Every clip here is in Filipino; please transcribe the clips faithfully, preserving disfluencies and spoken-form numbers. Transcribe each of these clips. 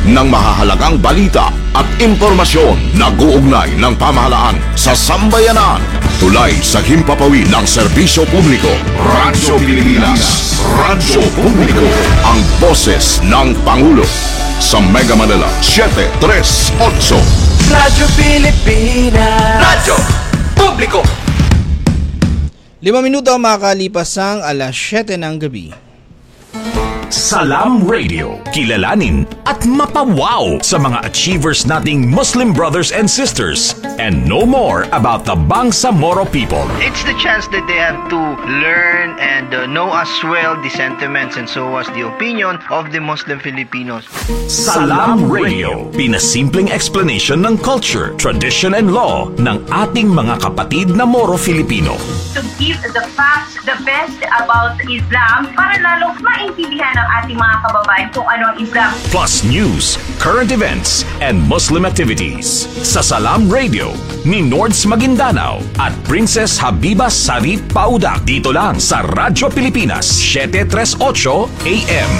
ng mahahalagang balita at impormasyon na guugnay ng pamahalaan sa sambayanan. Tulay sa himpapawid ng serbisyo publiko. Radyo Pilipinas. Radyo Publiko. Ang boses ng Pangulo. Sa Mega Manila, seven three eight. Radyo Pilipinas. Radyo Publiko. Lima minuto makakalipas ang alas siyete ng gabi. Salam Radio. Kilalanin at mapawaw sa mga achievers nating Muslim brothers and sisters and know more about the Bangsamoro people. It's the chance that they have to learn and uh, know as well the sentiments and so as the opinion of the Muslim Filipinos. Salam Radio. Pinasimpleng explanation ng culture, tradition and law ng ating mga kapatid na Moro Filipino. To give the facts, the best about Islam para lalong maintindihan ng ating mga kababayan kung ano ang Islam. Plus news, current events, and Muslim activities. Sa Salam Radio ni Nords Maguindanao at Princess Habiba Sarip Paudak. Dito lang sa Radyo Pilipinas, seven three eight A M.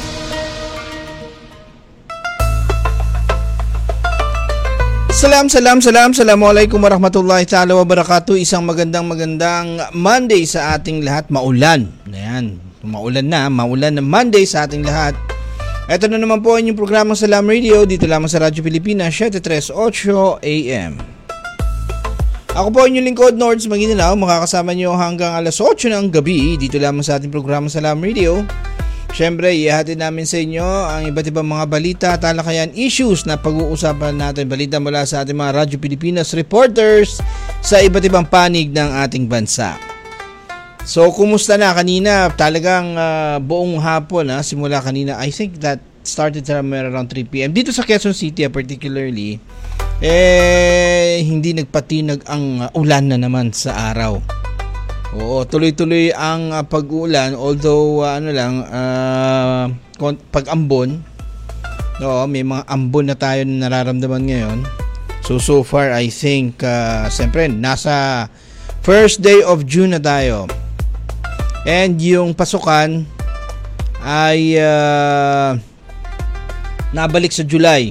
Salam, salam, salam, Assalamualaikum warahmatullahi ta'ala wabarakatuh. Isang magandang magandang Monday sa ating lahat. Maulan. Ayan, maulan na, maulan na Monday sa ating lahat. Ito na naman po ang inyong programang Salam Radio dito lamang sa Radyo Pilipinas, seven three eight A M. Ako po inyong lingkod, Nords Maguindanao. Makakasama nyo hanggang alas eight ng gabi dito lamang sa ating programang Salam Radio. Siyempre, ihatid namin sa inyo ang iba't ibang mga balita, talakayan, issues na pag-uusapan natin. Balita mula sa ating mga Radyo Pilipinas reporters sa iba't ibang panig ng ating bansa. So, kumusta na kanina? Talagang uh, buong hapon, ha? Simula kanina. I think that started somewhere around three p.m. Dito sa Quezon City, particularly, eh, hindi nagpatinag ang uh, ulan na naman sa araw. Oo, tuloy-tuloy ang uh, pag-uulan, although uh, ano lang, uh, pag-ambon, no, may mga ambon na tayo na nararamdaman ngayon. So, so far, I think, uh, siyempre, nasa first day of June na tayo. And yung pasukan ay uh, nabalik sa July.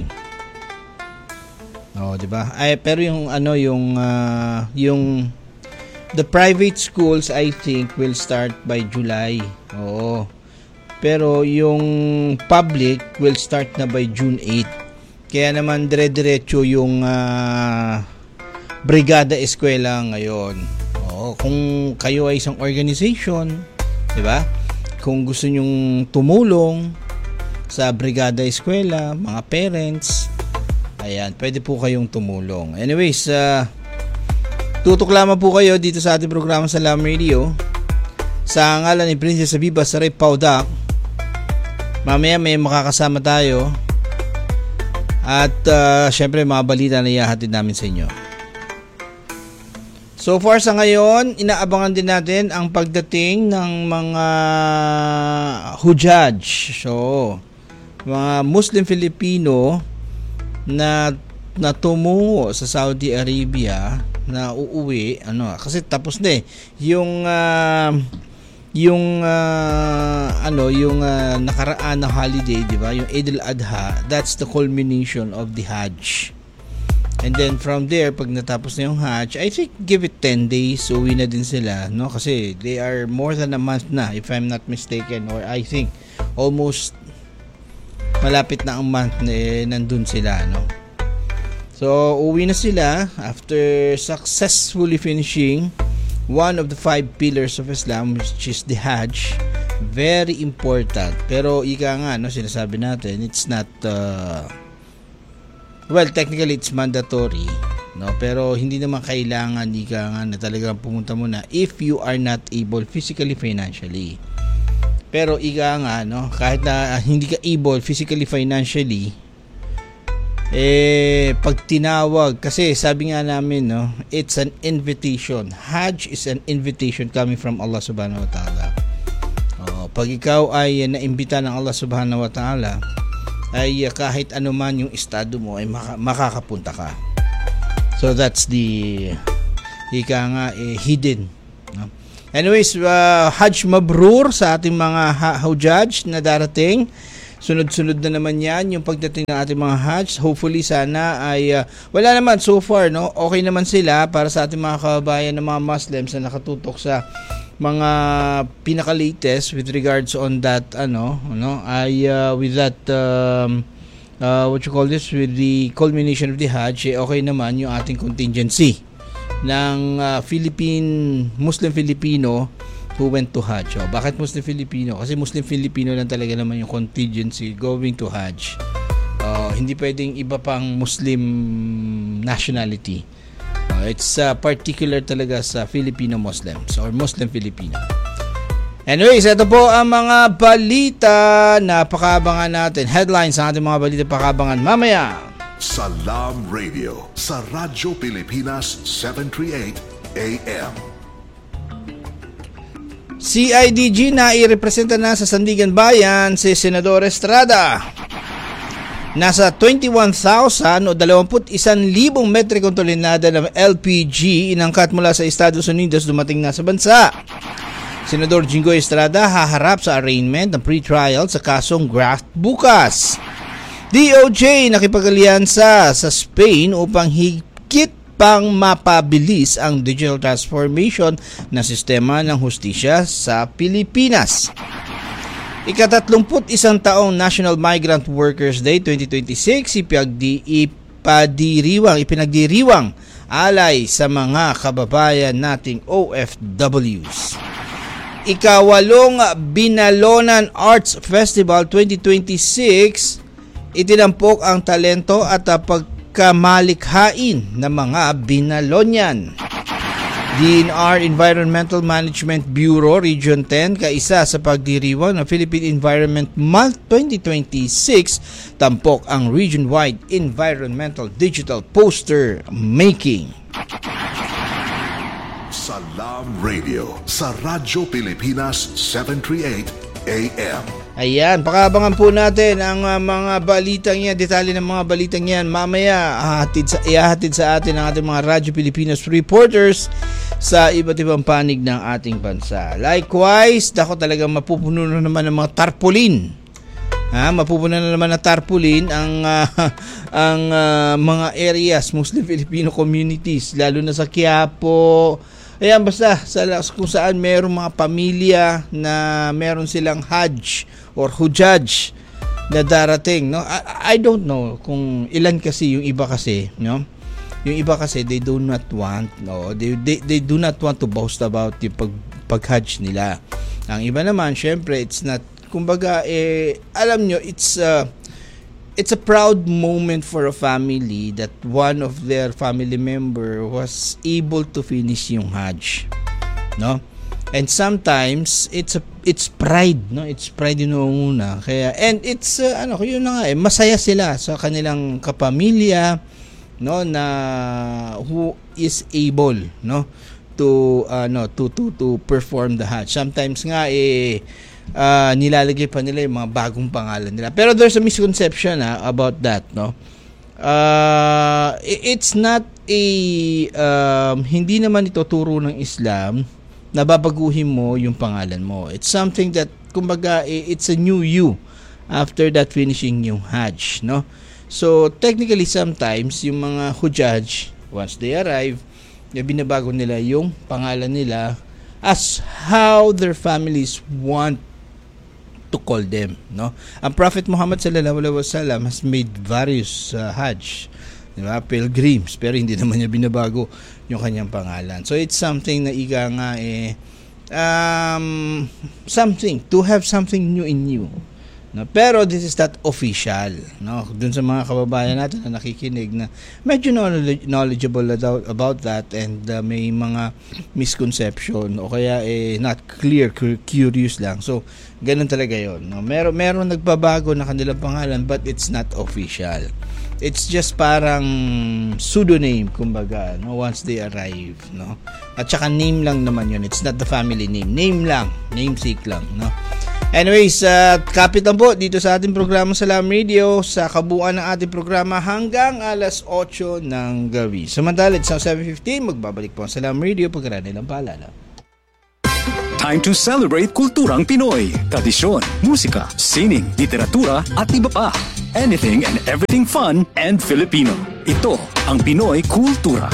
Oh, 'di ba? Ay pero yung ano yung uh, yung the private schools I think will start by July. Oo. Pero yung public will start na by June eighth. Kaya naman dire-diretso yung uh, Brigada Eskwela ngayon. Oo, kung kayo ay isang organization, 'di ba? Kung gusto nyong tumulong sa Brigada Eskwela, mga parents, ayan, pwede po kayong tumulong. Anyways, uh, tutok lamang po kayo dito sa ating programa Salam Radio. Sa ngalan ni Princess Habiba Sarip Paudak. Mamaya may makakasama tayo. At uh, syempre mga balita na ihahatid namin sa inyo. So far sa ngayon, inaabangan din natin ang pagdating ng mga hujaj. So, mga Muslim Filipino na na tumungo sa Saudi Arabia na uuwi, ano, kasi tapos na eh yung uh, yung uh, ano yung uh, nakaraan na holiday, di ba? Yung Eid al-Adha, that's the culmination of the Hajj. And then from there, pag natapos na yung Hajj, I think give it ten days, uwi na din sila, no? Kasi they are more than a month na, if I'm not mistaken, or I think almost malapit na ang month na eh, nandun sila, no? So, uwi na sila after successfully finishing one of the five pillars of Islam, which is the Hajj. Very important. Pero ika nga, no, sinasabi natin, it's not uh, well, technically it's mandatory, no? Pero hindi naman kailangan ika nga na talagang pumunta muna if you are not able physically, financially. Pero ika nga, no, kahit na hindi ka able physically, financially, eh pag tinawag, kasi sabi nga namin, no, it's an invitation. Hajj is an invitation coming from Allah subhanahu wa ta'ala. Oh, pag ikaw ay naimbita ng Allah subhanahu wa ta'ala, ay kahit anuman yung estado mo ay maka- makakapunta ka. So that's the ika nga eh, hidden, no? Anyways, uh, Hajj Mabrur sa ating mga hujaj na darating sunod-sunod na naman yan yung pagdating ng ating mga Hajj. Hopefully sana ay uh, wala naman so far, no? Okay naman sila para sa ating mga kababayan ng mga Muslims na nakatutok sa mga pinaka-latest with regards on that ano, ano ay uh, with that um, uh, what you call this, with the culmination of the Hajj, eh, okay naman yung ating contingency ng uh, Philippine Muslim Filipino who went to Hajj. Oh, bakit Muslim Filipino? Kasi Muslim Filipino lang talaga naman yung contingency going to Hajj. Uh, hindi pwedeng iba pang Muslim nationality. Uh, it's uh, particular talaga sa Filipino Muslims or Muslim Filipino. Anyways, ito po ang mga balita na pakabangan natin. Headlines ang ating mga balita pakabangan mamaya. Salam Radio sa Radyo Pilipinas seven thirty-eight A M. C I D G na irepresenta na sa Sandigan Bayan si Senador Estrada. Nasa twenty-one thousand o twenty-one thousand metrikong tonelada ng L P G inangkat mula sa Estados Unidos dumating na sa bansa. Senador Jinggoy Estrada haharap sa arraignment ng pre-trial sa kasong graft bukas. D O J nakipag-alyansa sa Spain upang higit pang mapabilis ang digital transformation ng sistema ng hustisya sa Pilipinas. Ikatatlumput isang taong National Migrant Workers Day twenty twenty-six ipagdi, ipadiriwang, ipinagdiriwang alay sa mga kababayan nating O F Ws. Ikawalong Binalonan Arts Festival twenty twenty-six itinampok ang talento at uh, pagkamalikhain ng mga Binalonian. D N R Environmental Management Bureau Region ten kaisa sa pagdiriwang ng Philippine Environment Month twenty twenty-six tampok ang region-wide environmental digital poster making. Salam Radio sa Radyo Pilipinas seven thirty-eight A M. Ayan, pakabangan po natin ang uh, mga balitang yan, detalye ng mga balitang yan. Mamaya, ihahatid sa, ihahatid sa atin ang ating mga Radyo Pilipinas reporters sa iba't ibang panig ng ating bansa. Likewise, dako talagang mapupuno na naman ng mga tarpaulin. Ha, mapupuno na naman ng tarpaulin ang, uh, ang uh, mga areas, Muslim Filipino communities, lalo na sa Quiapo. Ayan, basta sa, kung saan mayroong mga pamilya na meron silang Hajj or Hujaj na darating, no? I, I don't know kung ilan kasi yung iba kasi, no? Yung iba kasi they do not want, no? They they, they do not want to boast about yung pag pag-Hajj nila. Ang iba naman, syempre, it's not, kumbaga eh alam nyo, it's uh, it's a proud moment for a family that one of their family member was able to finish yung Hajj, no? And sometimes it's a, it's pride, no? It's pride yun una. Kaya and it's uh, ano, yun na nga eh, masaya sila sa kanilang kapamilya, no, na who is able, no, to ano uh, to to to perform the Hajj. Sometimes nga eh Uh, nilalagay pa nila yung mga bagong pangalan nila. Pero there's a misconception ah, about that, no? Uh, it's not a um, hindi naman ito turo ng Islam na babaguhin mo yung pangalan mo. It's something that kumbaga it's a new you after that finishing yung Hajj, no? So technically sometimes yung mga Hujaj once they arrive, binabago nila yung pangalan nila as how their families want to call them, no? Ang Prophet Muhammad sallallahu alaihi wasallam has made various uh, Hajj, di ba? Pilgrims, pero hindi naman niya binabago yung kanyang pangalan. So it's something na ika nga eh um, something to have something new in you, no? Pero this is not official, no? Dun sa mga kababayan natin na nakikinig na medyo knowledgeable about that and uh, may mga misconception o kaya eh not clear, curious lang. So ganun talaga yon, no? Meron meron nagbabago na kanilang pangalan but it's not official. It's just parang pseudonym kumbaga, no, once they arrive, no? At saka name lang naman yun. It's not the family name. Name lang, namesake lang, no? Anyways, uh, kapit lang po dito sa ating programa Salam Radio sa kabuuan ng ating programa hanggang alas otso ng gabi. Samantalit sa seven fifteen, magbabalik po ang Salam Radio pagkaraan nilang paalala. Time to celebrate kulturang Pinoy. Tradisyon, musika, sining, literatura at iba pa. Anything and everything fun and Filipino. Ito ang Pinoy Kultura.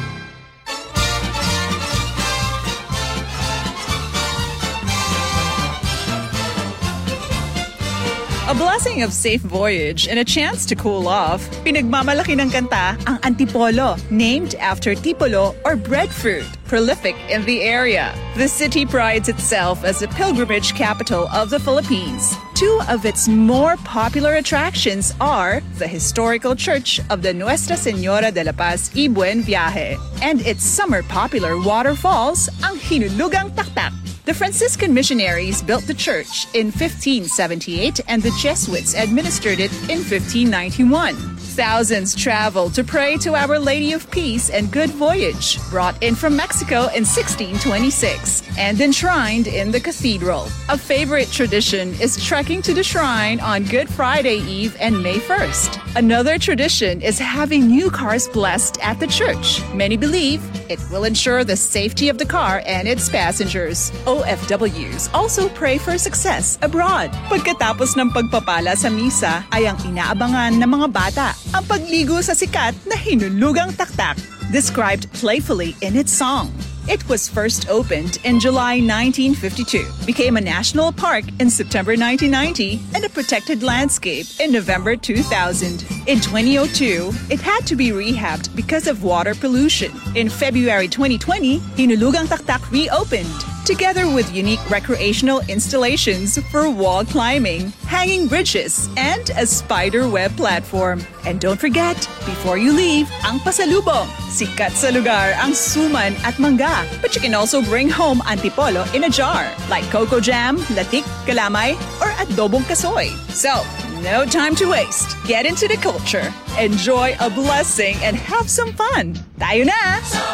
A blessing of safe voyage and a chance to cool off. Pinagmamalaki ng kanta ang Antipolo, named after tipolo or breadfruit, prolific in the area. The city prides itself as a pilgrimage capital of the Philippines. Two of its more popular attractions are the historical church of the Nuestra Señora de la Paz y Buen Viaje and its summer popular waterfalls, ang Hinulugang Taktak. The Franciscan missionaries built the church in fifteen seventy-eight and the Jesuits administered it in fifteen ninety-one. Thousands traveled to pray to Our Lady of Peace and Good Voyage, brought in from Mexico in sixteen twenty-six and enshrined in the cathedral. A favorite tradition is trekking to the shrine on Good Friday Eve and May first. Another tradition is having new cars blessed at the church. Many believe it will ensure the safety of the car and its passengers. O F Ws also pray for success abroad. Pagkatapos ng pagpapala sa misa ay ang inaabangan ng mga bata ang pagligo sa sikat na Hinulugang Taktak, described playfully in its song. It was first opened in July nineteen fifty-two, became a national park in September nineteen ninety, and a protected landscape in November two thousand. In twenty oh two, it had to be rehabbed because of water pollution. In February twenty twenty, Hinulugang Taktak reopened, together with unique recreational installations for wall climbing, hanging bridges, and a spider web platform. And don't forget, before you leave, ang pasalubong. Sikat sa lugar ang suman at mangga. But you can also bring home antipolo in a jar, like cocoa jam, latik, kalamay, or adobong kasoy. So, no time to waste. Get into the culture, enjoy a blessing, and have some fun. Tayo na!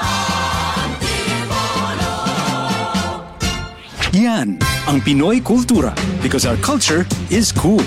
Yan ang Pinoy Kultura, because our culture is cool.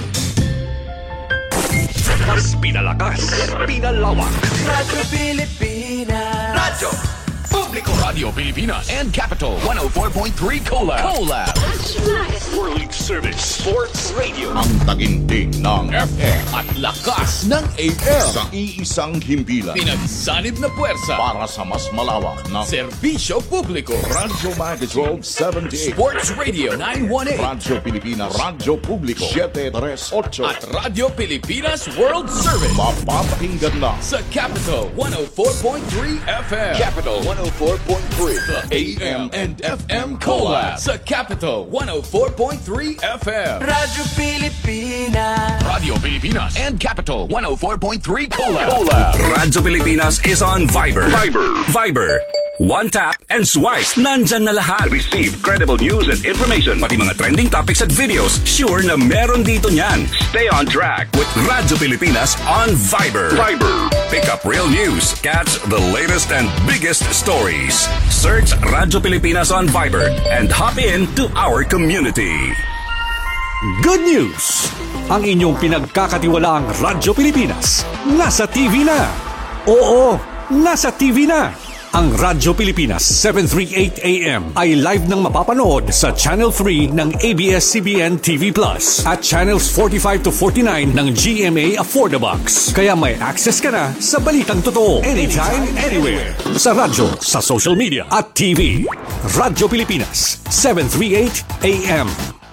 Mas pinalakas, pinalawak. Radyo Pilipinas. Radyo Publiko. Radio Pilipinas and Capital one oh four point three Collab. Collab. World Service Sports Radio. Ang taginting ng F M At lakas ng A M. sa iisang himpilan Pinagsanib na puwersa. para sa mas malawak na Serbisyo Publiko. Radyo Magazine twelve seventy-eight, Sports Radio nine eighteen. Radyo Pilipinas, Radyo Publiko seven thirty-eight, At Radio Pilipinas World Service. mapapakinggan na Sa Capital one oh four point three F M. Capital one oh four point three. The A M and F M Collab. Sa Capital one oh four point three F M. Radyo Pilipinas. Radio Pilipinas and Capital one oh four point three Collab. Collab. Radyo Pilipinas is on Viber. Viber. Viber. One tap and swipe. Nandyan na lahat. Receive credible news and information. Pati mga trending topics at videos. Sure na meron dito niyan. Stay on track with Radyo Pilipinas on Viber. Viber. Pick up real news. Catch the latest and biggest stories. Search Radyo Pilipinas on Viber and hop in to our community. Good news! Ang inyong pinagkakatiwalaang Radyo Pilipinas nasa T V na. Oo, nasa T V na. Ang Radyo Pilipinas seven thirty-eight A M ay live nang mapapanood sa Channel three ng A B S C B N T V Plus at Channels forty-five to forty-nine ng G M A Affordabox. Kaya may access ka na sa balitang totoo anytime, anywhere. Sa radyo, sa social media at T V. Radyo Pilipinas seven thirty-eight A M.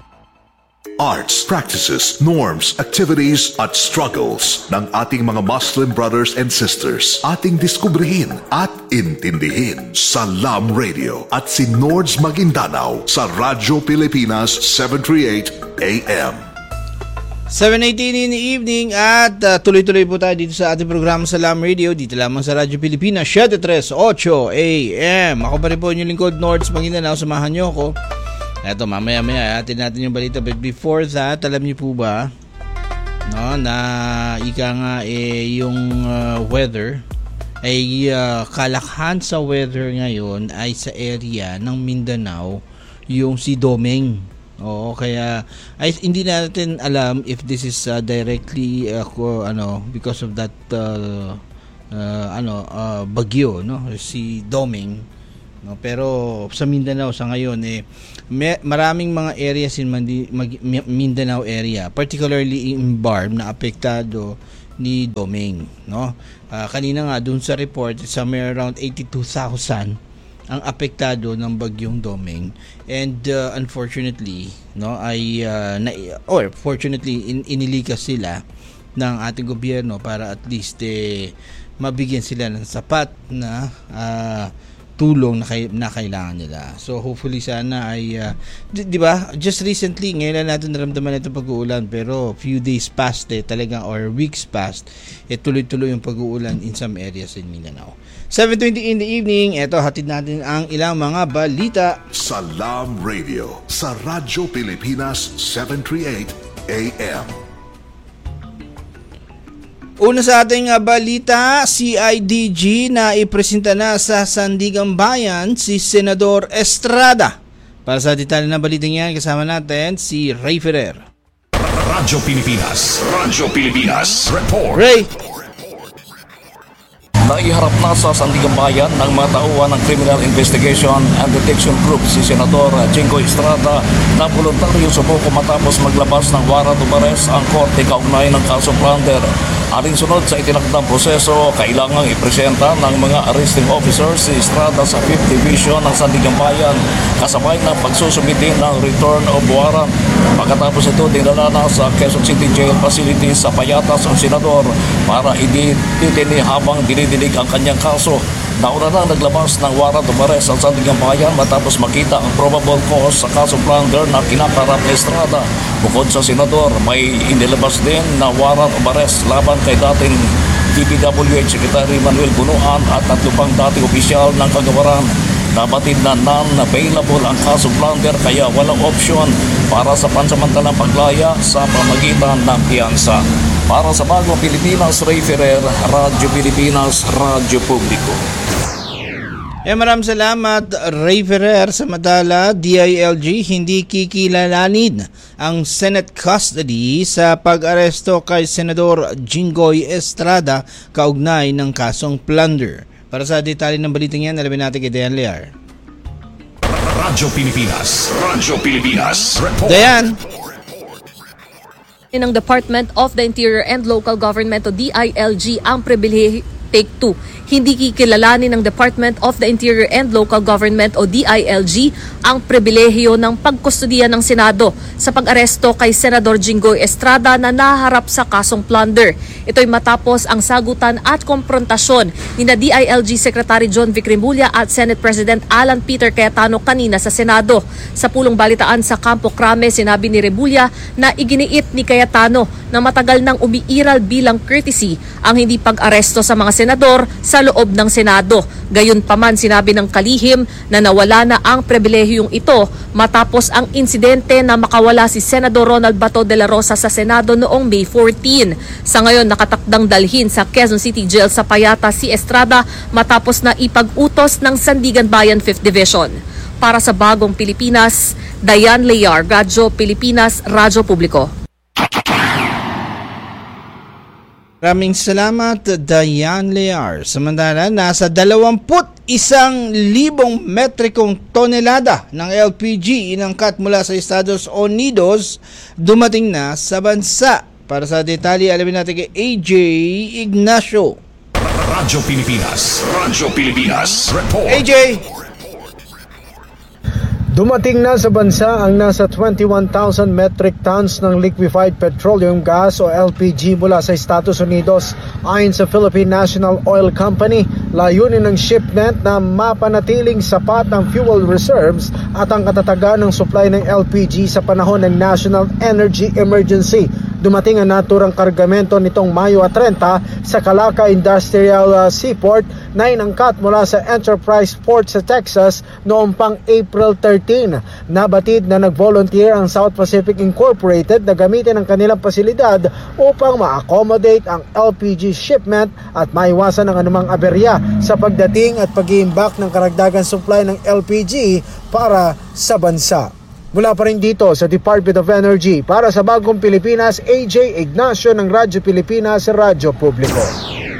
Arts, practices, norms, activities at struggles ng ating mga Muslim brothers and sisters. Ating diskubrihin at intindihin sa Lam Radio at si Nords Maguindanao sa Radyo Pilipinas seven thirty-eight A M. seven eighteen in the evening at uh, tuloy-tuloy po tayo dito sa ating programa sa Lam Radio, dito lamang sa Radyo Pilipinas seven thirty-eight A M. Ako pa rin po yung lingkod, Nords Maguindanao. Samahan niyo ako. Eto, mamaya-maya atin natin yung balita. But before that, alam niyo po ba no, na ika nga eh, yung uh, weather ay uh, kalakhan sa weather ngayon ay sa area ng Mindanao, yung si Domeng. Oo, kaya ay hindi natin alam if this is uh, directly uh, ano because of that uh, uh, ano uh, bagyo, no, si Domeng. no? Pero sa Mindanao sa ngayon eh may, maraming mga areas in Mandi, Mag, Mindanao area, particularly in Barm, na apektado ni Domeng, no? Uh, kanina nga dun sa report, somewhere around eighty-two thousand ang apektado ng bagyong Domeng, and uh, unfortunately, no, ay uh, na, or fortunately in, inilikas sila ng ating gobyerno para at least eh, mabigyan sila ng sapat na uh, tulong na, kay, na kailangan nila. So hopefully sana ay uh, di, di ba just recently ngayon lang natin naramdaman itong pag-uulan, pero few days past eh talaga, or weeks past eh tuloy-tuloy yung pag-uulan in some areas in Mindanao. seven twenty in the evening, eto hatid natin ang ilang mga balita. Salam Radio sa Radyo Pilipinas seven thirty-eight A M. Una sa ating uh, balita, C I D G na ipresenta na sa Sandigang Bayan si Senador Estrada. Para sa detalye ng balitang yan, kasama natin si Ray Ferrer. Radyo Pilipinas, Radyo Pilipinas, Report. Ray! Naiharap na sa Sandigang Bayan ng mga tauhan ng Criminal Investigation and Detection Group si Senador Jinggoy Estrada na voluntaryo sumuko matapos maglabas ng warrant of arrest ang korte kaugnay ng kaso plunder. Alinsunod sa itinakdang proseso, kailangang ipresenta ng mga arresting officers si Estrada sa fifth Division ng Sandigang Bayan kasabay ng pagsusumite ng return of warrant. Pagkatapos ito, dinala na sa Quezon City Jail Facility sa Payatas ang senador para iditini habang dinidinig ang kanyang kaso. Nauna nang naglabas ng warrant of arrest ang Sandigang Bayan matapos makita ang probable cause sa kaso plunder na kinakarap ni Estrada. Bukod sa senador, may inilabas din na warrant of arrest laban kay dating D P W H Secretary Manuel Bunuan at tatlo pang dating opisyal ng kagawaran. Nabatid na non-available ang kaso plunder kaya walang opsyon para sa pansamantalang paglaya sa pamagitan ng piyansa. Para sa Bagong Pilipinas, Ray Ferrer, Radyo Pilipinas, Radyo Publiko. Eh, maraming salamat, Ray Ferrer. Samantala, D I L G hindi kikilalanin ang Senate custody sa pag-aresto kay Senador Jinggoy Estrada kaugnay ng kasong plunder. Para sa detalye ng balitang yan, alamin natin kay Dayan Lear. Radyo Pilipinas, Radyo Pilipinas, Report. Dayan! ng Department of the Interior and Local Government o D I L G ang pribilehiyo. Take two. Hindi kikilalanin ng Department of the Interior and Local Government o D I L G ang pribilehiyo ng pagkustudiya ng Senado sa pag-aresto kay Senador Jinggoy Estrada na naharap sa kasong plunder. Ito'y matapos ang sagutan at komprontasyon ni na D I L G Secretary John Vic Rimulya at Senate President Alan Peter Cayetano kanina sa Senado. Sa pulong balitaan sa Campo Crame, sinabi ni Rimulya na iginiit ni Cayetano na matagal nang umiiral bilang courtesy ang hindi pag-aresto sa mga senador sa loob ng Senado. Gayunpaman, sinabi ng kalihim na nawala na ang pribilehiyong ito matapos ang insidente na makawala si Senador Ronald Bato de la Rosa sa Senado noong May fourteen. Sa ngayon, nakatakdang dalhin sa Quezon City Jail sa Payatas si Estrada matapos na ipag-utos ng Sandigan Bayan fifth Division. Para sa Bagong Pilipinas, Dayan Lear, Radyo Pilipinas, Radyo Publiko. Maraming salamat, Dayan Lear. Samantala, nasa dalawamput isang libong metrikong tonelada ng L P G inangkat mula sa Estados Unidos dumating na sa bansa. Para sa detalye, alamin natin kay A J Ignacio. Radyo Pilipinas, Radyo Pilipinas, Report. A J! Dumating na sa bansa ang nasa twenty-one thousand metric tons ng liquefied petroleum gas o L P G mula sa Estados Unidos. Ayon sa Philippine National Oil Company, layunin ng shipment na mapanatiling sapat ang fuel reserves at ang katatagan ng supply ng L P G sa panahon ng National Energy Emergency. Dumating ang naturang kargamento nitong Mayo thirty sa Calaca Industrial Seaport na inangkat mula sa Enterprise Port sa Texas noong pang April thirteen. Nabatid na nag-volunteer ang South Pacific Incorporated na gamitin ang kanilang pasilidad upang ma-accommodate ang L P G shipment at maiwasan ang anumang aberya sa pagdating at pag-iimbak ng karagdagang supply ng L P G para sa bansa. Mula pa rin dito sa Department of Energy, para sa Bagong Pilipinas, A J Ignacio ng Radyo Pilipinas, Radyo Publiko.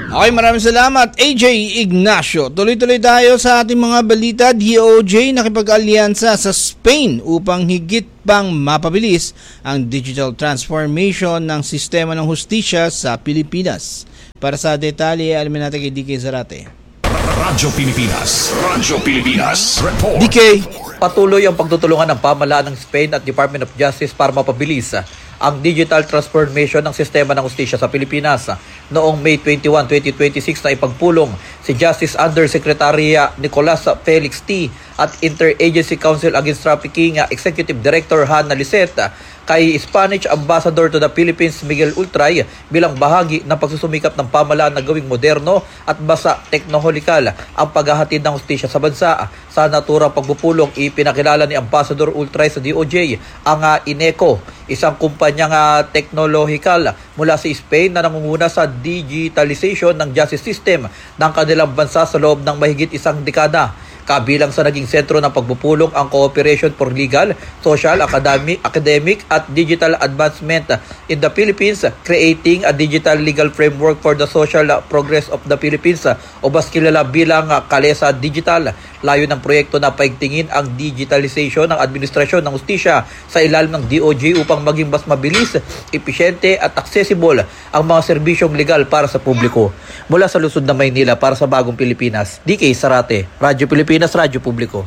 Okay, maraming salamat A J Ignacio. Tuloy-tuloy tayo sa ating mga balita. D O J nakipag-alyansa sa Spain upang higit pang mapabilis ang digital transformation ng sistema ng hustisya sa Pilipinas. Para sa detalye, alamin natin kay D K Zarate. Radyo Pilipinas. Radyo Pilipinas. Report. D K. Patuloy ang pagtutulungan ng pamahalaan ng Spain at Department of Justice para mapabilis ang digital transformation ng sistema ng hustisya sa Pilipinas. Noong May twenty-first, twenty twenty-six na ipagpulong si Justice Undersecretary Nicolas Felix T. at Interagency Council Against Trafficking Executive Director Hannah Lisette kay Spanish Ambassador to the Philippines Miguel Ultray bilang bahagi ng pagsusumikap ng pamahalaan na gawing moderno at basa teknoholikal ang paghahatid ng hustisya sa bansa. Sa naturang pagpupulong, ipinakilala ni Ambassador Ultray sa D O J ang uh, INECO, isang kumpanyang uh, teknolohikal mula sa Spain na nangunguna sa digitalization ng justice system ng kanilang bansa sa loob ng mahigit isang dekada. Kabilang sa naging sentro ng pagpupulong ang Cooperation for Legal, Social, Academic, Academic at Digital Advancement in the Philippines, creating a digital legal framework for the social progress of the Philippines o mas kilala bilang Kalesa Digital. Layo ng proyekto na paigtingin ang digitalization ng administrasyon ng hustisya sa ilalim ng D O J upang maging mas mabilis, episyente at accessible ang mga serbisyong legal para sa publiko. Mula sa lungsod ng Maynila para sa Bagong Pilipinas, D K Zarate, Radyo Pilipinas, Radyo Publiko.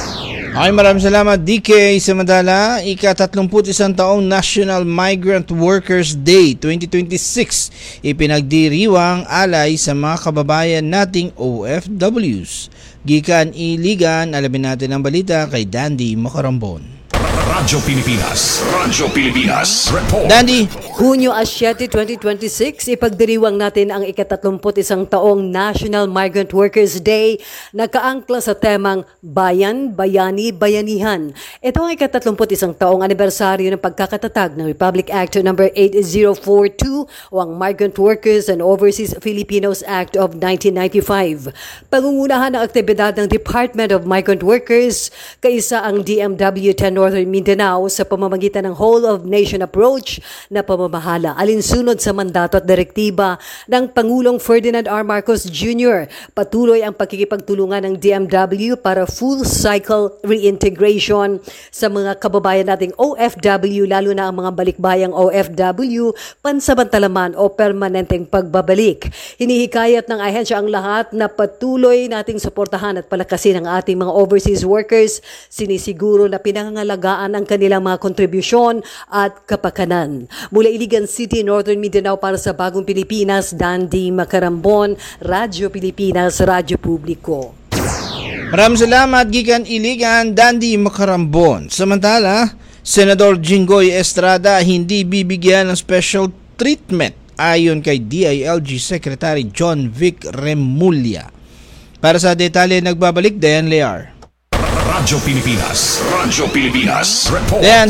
Ay, maraming salamat D K. Samantala, ika-tatlumput isang taong National Migrant Workers Day twenty twenty-six ipinagdiriwang alay sa mga kababayan nating O F Ws. Gikan Iligan, alamin natin ang balita kay Dandy Macarambon. Radyo Pilipinas. Radyo Pilipinas. Report. Dandy. Hunyo siyete, twenty twenty-six, ipagdiriwang natin ang ikatatlumput isang taong National Migrant Workers Day na kaangkla sa temang Bayan, Bayani, Bayanihan. Ito ang ikatatlumput isang taong anibersaryo ng pagkakatatag ng Republic Act number eighty forty-two o ang Migrant Workers and Overseas Filipinos Act of nineteen ninety-five. Pangungunahan ng aktibidad ng Department of Migrant Workers kaisa ang D M W ten Northern Mindanao sa pamamagitan ng Whole of Nation Approach na pamamahala alinsunod sa mandato at direktiba ng Pangulong Ferdinand R. Marcos Junior Patuloy ang pagkikipagtulungan ng D M W para full cycle reintegration sa mga kababayan nating O F W, lalo na ang mga balikbayang O F W, pansamantalaman o permanenteng pagbabalik. Hinihikayat ng ahensya ang lahat na patuloy nating suportahan at palakasin ang ating mga overseas workers, sinisiguro na pinangangalagaan ang kanilang mga kontribusyon at kapakanan. Mula Iligan City, Northern Mindanao para sa Bagong Pilipinas, Dandy Macarambon, Radyo Pilipinas, Radyo Publiko. Maraming salamat, Gikan Iligan, Dandy Macarambon. Samantala, Senador Jinggoy Estrada hindi bibigyan ng special treatment ayon kay D I L G Secretary John Vic Remulla. Para sa detalye, nagbabalik Dayan Lear. Radyo Pilipinas. Radyo Pilipinas. Report. Dayan.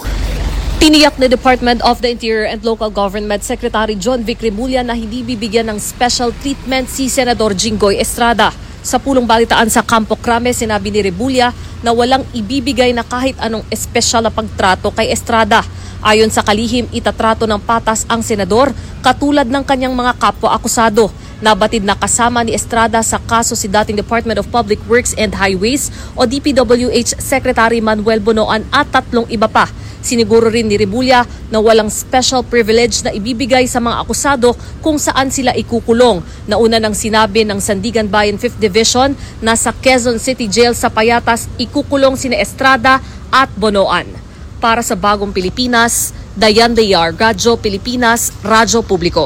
Tiniyak ni Department of the Interior and Local Government Secretary John Vic Remulla na hindi bibigyan ng special treatment si Senador Jinggoy Estrada. Sa pulong balitaan sa Campo Crame, sinabi ni Remulla na walang ibibigay na kahit anong espesyal na pagtrato kay Estrada. Ayon sa kalihim, itatrato ng patas ang senador katulad ng kanyang mga kapwa-akusado. Nabatid na kasama ni Estrada sa kaso si dating Department of Public Works and Highways o D P W H Secretary Manuel Bonoan at tatlong iba pa. Siniguro rin ni Remulla na walang special privilege na ibibigay sa mga akusado kung saan sila ikukulong. Nauna nang sinabi ng Sandigan Bayan fifth Division na sa Quezon City Jail sa Payatas ikukulong sina Estrada at Bonoan. Para sa Bagong Pilipinas, Dayan Lear, Radyo Pilipinas, Radyo Publiko.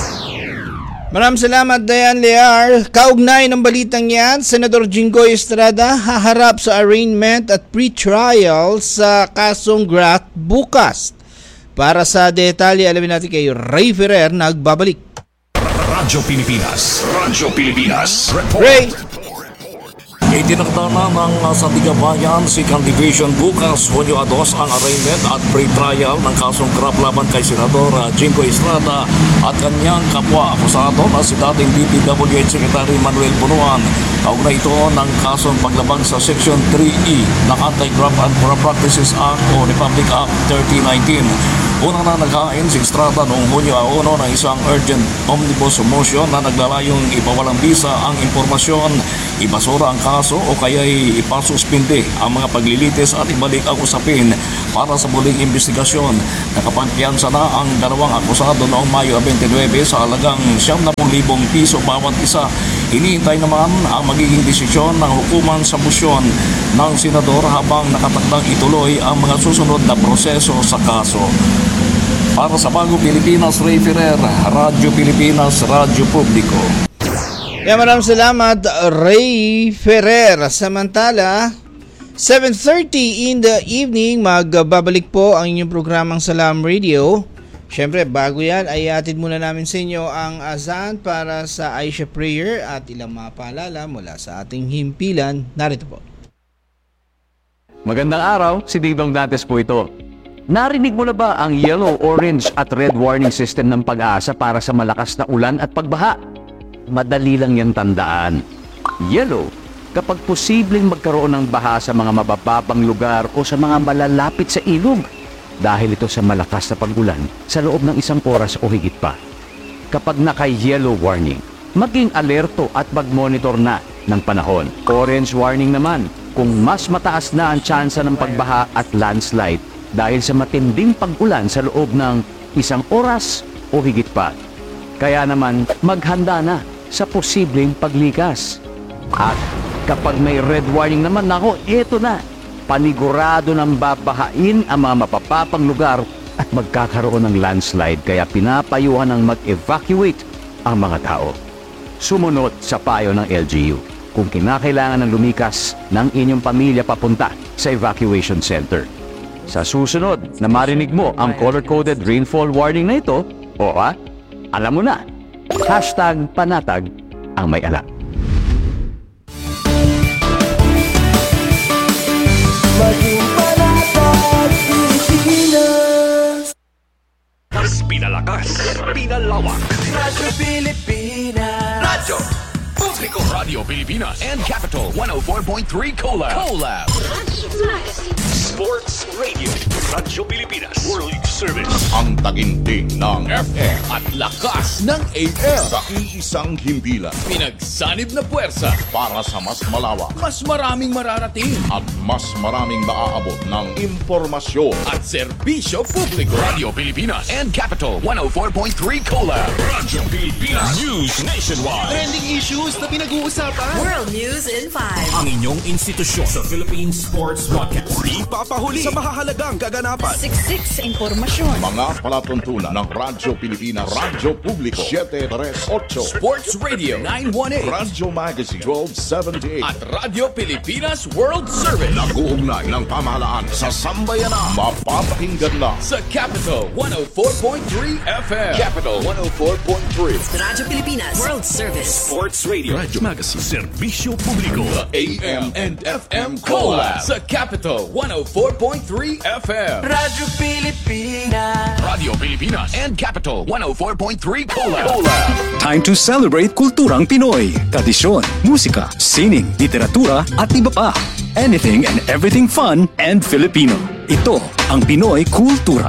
Maraming salamat, Dayan Lear. Kaugnay ng balitang yan, Senador Jinggoy Estrada haharap sa arraignment at pre-trial sa kasong graft bukas. Para sa detalye, alamin natin kay Ray Ferrer, nagbabalik. Radyo Pilipinas. Radyo Pilipinas. Report. Ray. Itinakda na ng Sandigan Bayan Second Division bukas, Hunyo dos, ang arraignment at pre-trial ng kasong graft laban kay Senador Jinggoy Estrada at kanyang kapwa-akusado na si dating D P W H Secretary Manuel Bonoan. Kaugnay ito ng kasong paglabag sa Section three E ng Anti-Graft and Corrupt Practices Act o Republic Act thirty nineteen. Una na naghain si Estrada noong Hunyo uno ng isang urgent omnibus motion na naglalayong ipawalang bisa ang impormasyon, ibasura ang kaso o kaya'y ipasuspinde ang mga paglilitis at ibalik ang usapin para sa muling investigasyon. Nakapagpiyansa na ang dalawang akusado noong Mayo twenty-nine sa halagang siyam na libong piso bawat isa. Hinihintay naman ang magiging desisyon ng hukuman sa motion ng senador habang nakatakdang ituloy ang mga susunod na proseso sa kaso. Para sa Bagong Pilipinas, Ray Ferrer, Radyo Pilipinas, Radyo Publiko. Kaya maraming salamat, Ray Ferrer. Samantala, seven thirty in the evening, magbabalik po ang inyong programang Salam Radio. Siyempre, bago yan, ay atid muna namin sa inyo ang azan para sa Aisha Prayer at ilang mga paalala mula sa ating himpilan. Narito po. Magandang araw, si Dingdong Dantes po ito. Narinig mo na ba ang yellow, orange at red warning system ng Pag-asa para sa malakas na ulan at pagbaha? Madali lang yan tandaan. Yellow, kapag posibleng magkaroon ng baha sa mga mabababang lugar o sa mga malalapit sa ilog, dahil ito sa malakas na pag-ulan sa loob ng isang oras o higit pa. Kapag naka-yellow warning, maging alerto at mag-monitor na ng panahon. Orange warning naman, kung mas mataas na ang tsansa ng pagbaha at landslide dahil sa matinding pag-ulan sa loob ng isang oras o higit pa. Kaya naman, maghanda na sa posibleng paglikas. At kapag may red warning naman, nako, eto na. Panigurado ng babahain ang mga mapapapang lugar at magkakaroon ng landslide, kaya pinapayuhan ng mag-evacuate ang mga tao. Sumunod sa payo ng L G U kung kinakailangan ng lumikas ng inyong pamilya papunta sa evacuation center. Sa susunod na marinig mo ang color-coded rainfall warning na ito, o ha, alam mo na, hashtag panatag ang may alam. Maging panatag Pilipinas. Mas pinalakas, pinalawak. Radyo Pilipinas. Radyo Publiko. Radio Pilipinas and Capital one oh four point three Collab. Collab. Sports Radio. Radyo Pilipinas. World Service. Ang taginting ng F M At lakas ng A M. sa iisang himpilan Pinagsanib na puwersa para sa mas malawak mas maraming mararating at mas maraming maaabot ng impormasyon. at serbisyo publiko. Radio Pilipinas and Capital one oh four point three Collab. Radyo Pilipinas. News nationwide. Trending issues na pinag-uusapan. World News in five. Ang inyong institusyon sa Philippine Sports Podcast. Di papahuli sa mahahalagang kaganapan. Siksik sa impormasyon. Mga palatuntunan ng Radyo Pilipinas, Radyo Publiko seven three eight, Sports Radio nine one eight Radyo Magazine twelve seventy-eight at Radio Pilipinas World Service. Nag-uugnay ng pamahalaan sa sambayanan. Mapapakinggan lang Sa Capital one oh four point three F M. Capital one oh four point three. Radyo Pilipinas World Service. Sports Radio. Radyo Magazine. Serbisyo Publiko. The A M and F M Collab. Sa Capital one oh four point three F M. Radyo Pilipinas. Radio Pilipinas and Capital one oh four point three Collab. Time to celebrate kulturang Pinoy. Tradisyon, musika, sining, literatura at iba pa. Anything and everything fun and Filipino. Ito ang Pinoy Kultura.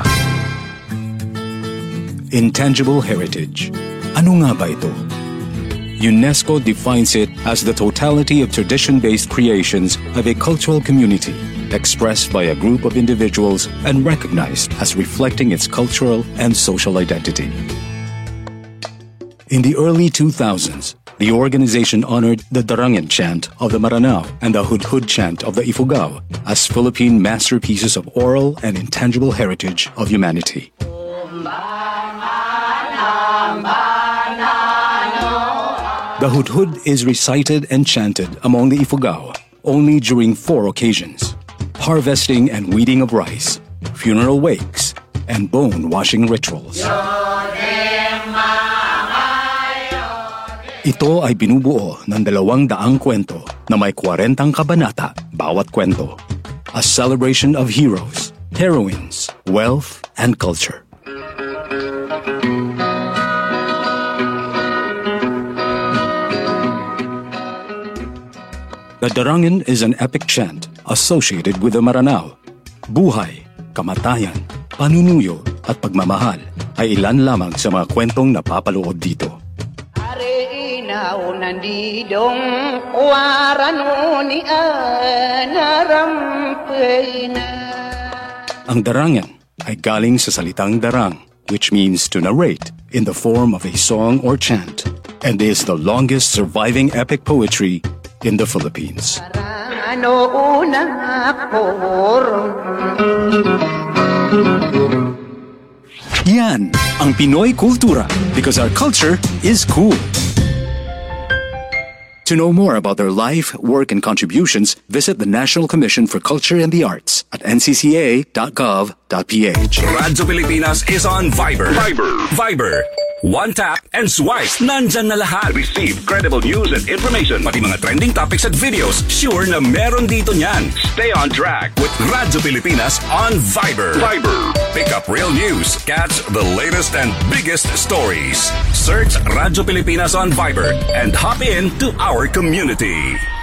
Intangible heritage. Ano nga ba ito? UNESCO defines it as the totality of tradition-based creations of a cultural community expressed by a group of individuals and recognized as reflecting its cultural and social identity. In the early two thousands, the organization honored the Darangan chant of the Maranao and the Hudhud chant of the Ifugao as Philippine masterpieces of oral and intangible heritage of humanity. The Hudhud is recited and chanted among the Ifugao only during four occasions: harvesting and weeding of rice, funeral wakes, and bone-washing rituals. Ito ay binubuo ng dalawang daang kwento na may kwarentang kabanata bawat kwento. A celebration of heroes, heroines, wealth, and culture. The Darangan is an epic chant associated with the Maranao. Buhay, kamatayan, panunuyo, at pagmamahal ay ilan lamang sa mga kwentong napapaloob dito. Ang darangan ay galing sa salitang darang, which means to narrate in the form of a song or chant, and is the longest surviving epic poetry in the Philippines. Yan ang Pinoy kultura, because our culture is cool. To know more about their life, work, and contributions, visit the National Commission for Culture and the Arts at n c c a dot gov dot p h. Radyo Pilipinas is on Viber. Viber. Viber. One tap and swipe. Nandyan na lahat. Receive credible news and information. Pati mga trending topics at videos. Sure na meron dito niyan. Stay on track with Radyo Pilipinas on Viber. Viber. Pick up real news. Catch the latest and biggest stories. Search Radyo Pilipinas on Viber and hop in to our community.